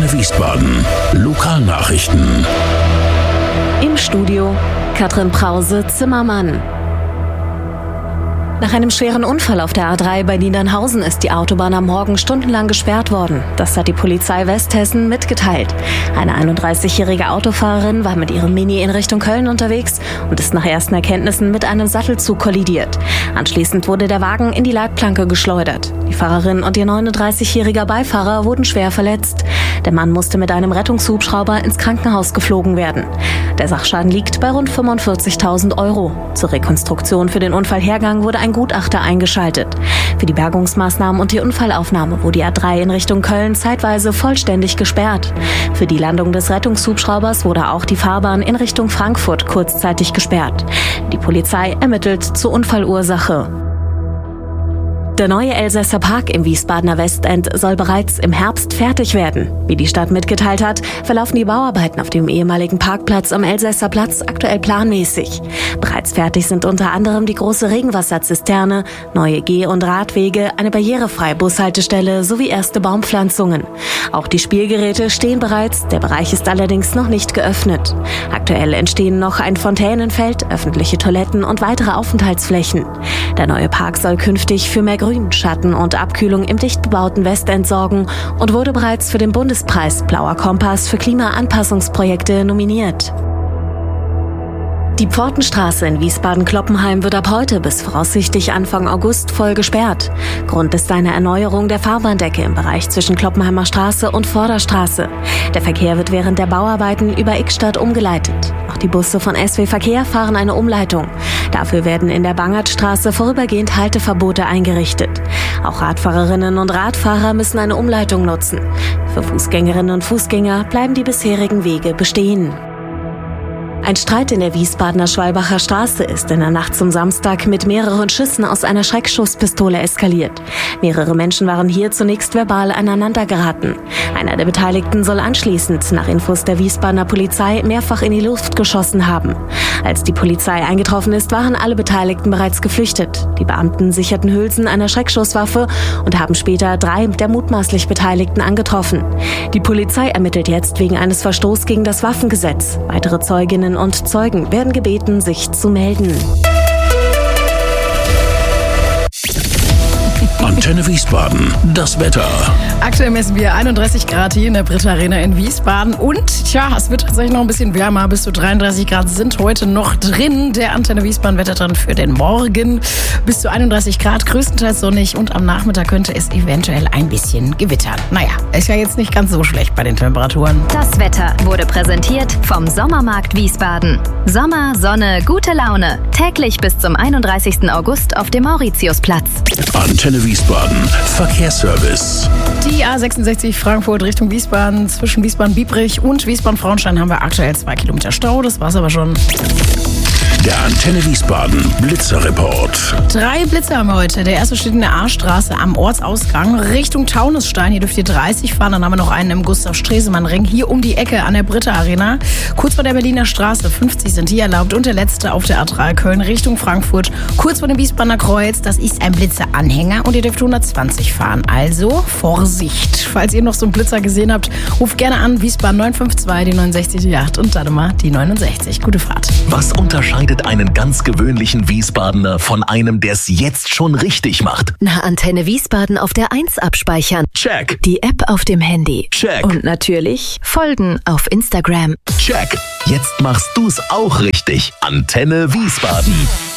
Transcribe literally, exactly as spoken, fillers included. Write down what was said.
Antenne Wiesbaden. Lokalnachrichten. Im Studio Katrin Prause-Zimmermann. Nach einem schweren Unfall auf der A drei bei Niedernhausen ist die Autobahn am Morgen stundenlang gesperrt worden. Das hat die Polizei Westhessen mitgeteilt. Eine einunddreißigjährige Autofahrerin war mit ihrem Mini in Richtung Köln unterwegs und ist nach ersten Erkenntnissen mit einem Sattelzug kollidiert. Anschließend wurde der Wagen in die Leitplanke geschleudert. Die Fahrerin und ihr neununddreißigjähriger Beifahrer wurden schwer verletzt. Der Mann musste mit einem Rettungshubschrauber ins Krankenhaus geflogen werden. Der Sachschaden liegt bei rund fünfundvierzigtausend Euro. Zur Rekonstruktion für den Unfallhergang wurde ein Gutachter eingeschaltet. Für die Bergungsmaßnahmen und die Unfallaufnahme wurde die A drei in Richtung Köln zeitweise vollständig gesperrt. Für die Landung des Rettungshubschraubers wurde auch die Fahrbahn in Richtung Frankfurt kurzzeitig gesperrt. Die Polizei ermittelt zur Unfallursache. Der neue Elsässer Park im Wiesbadener Westend soll bereits im Herbst fertig werden. Wie die Stadt mitgeteilt hat, verlaufen die Bauarbeiten auf dem ehemaligen Parkplatz am Elsässer Platz aktuell planmäßig. Bereits fertig sind unter anderem die große Regenwasserzisterne, neue Geh- und Radwege, eine barrierefreie Bushaltestelle sowie erste Baumpflanzungen. Auch die Spielgeräte stehen bereits, der Bereich ist allerdings noch nicht geöffnet. Aktuell entstehen noch ein Fontänenfeld, öffentliche Toiletten und weitere Aufenthaltsflächen. Der neue Park soll künftig für mehr Grün, Schatten und Abkühlung im dicht bebauten Westend sorgen und wurde bereits für den Bundespreis Blauer Kompass für Klimaanpassungsprojekte nominiert. Die Pfortenstraße in Wiesbaden-Kloppenheim wird ab heute bis voraussichtlich Anfang August voll gesperrt. Grund ist eine Erneuerung der Fahrbahndecke im Bereich zwischen Kloppenheimer Straße und Vorderstraße. Der Verkehr wird während der Bauarbeiten über Ickstadt umgeleitet. Auch die Busse von S W Verkehr fahren eine Umleitung. Dafür werden in der Bangertstraße vorübergehend Halteverbote eingerichtet. Auch Radfahrerinnen und Radfahrer müssen eine Umleitung nutzen. Für Fußgängerinnen und Fußgänger bleiben die bisherigen Wege bestehen. Ein Streit in der Wiesbadener Schwalbacher Straße ist in der Nacht zum Samstag mit mehreren Schüssen aus einer Schreckschusspistole eskaliert. Mehrere Menschen waren hier zunächst verbal aneinander geraten. Einer der Beteiligten soll anschließend, nach Infos der Wiesbadener Polizei, mehrfach in die Luft geschossen haben. Als die Polizei eingetroffen ist, waren alle Beteiligten bereits geflüchtet. Die Beamten sicherten Hülsen einer Schreckschusswaffe und haben später drei der mutmaßlich Beteiligten angetroffen. Die Polizei ermittelt jetzt wegen eines Verstoßes gegen das Waffengesetz. Weitere Zeuginnen und Zeugen werden gebeten, sich zu melden. Antenne Wiesbaden, das Wetter. Aktuell messen wir einunddreißig Grad hier in der Britta Arena in Wiesbaden. Und tja, es wird tatsächlich noch ein bisschen wärmer. Bis zu dreiunddreißig Grad sind heute noch drin. Der Antenne Wiesbaden Wettertrend für den Morgen. Bis zu einunddreißig Grad, größtenteils sonnig. Und am Nachmittag könnte es eventuell ein bisschen gewittern. Naja, ist ja jetzt nicht ganz so schlecht bei den Temperaturen. Das Wetter wurde präsentiert vom Sommermarkt Wiesbaden. Sommer, Sonne, gute Laune. Täglich bis zum einunddreißigsten August auf dem Mauritiusplatz. Antenne Wiesbaden, Verkehrsservice. Die A sechsundsechzig Frankfurt Richtung Wiesbaden, zwischen Wiesbaden-Biebrich und Wiesbaden-Frauenstein haben wir aktuell zwei Kilometer Stau. Das war's aber schon. Der Antenne Wiesbaden Blitzerreport. Drei Blitze haben wir heute. Der erste steht in der A-Straße am Ortsausgang Richtung Taunusstein. Hier dürft ihr dreißig fahren. Dann haben wir noch einen im Gustav-Stresemann-Ring hier um die Ecke an der Britta Arena. Kurz vor der Berliner Straße. fünfzig sind hier erlaubt. Und der letzte auf der A drei Köln Richtung Frankfurt. Kurz vor dem Wiesbadener Kreuz. Das ist ein Blitzeranhänger und ihr dürft hundertzwanzig fahren. Also Vorsicht. Falls ihr noch so einen Blitzer gesehen habt, ruft gerne an. Wiesbaden neun fünf zwei, die neunundsechzig, die acht und dann immer die neunundsechzig. Gute Fahrt. Was unterscheidet einen ganz gewöhnlichen Wiesbadener von einem, der es jetzt schon richtig macht? Na, Antenne Wiesbaden auf der eins abspeichern. Check. Die App auf dem Handy. Check. Und natürlich folgen auf Instagram. Check. Jetzt machst du's auch richtig. Antenne Wiesbaden.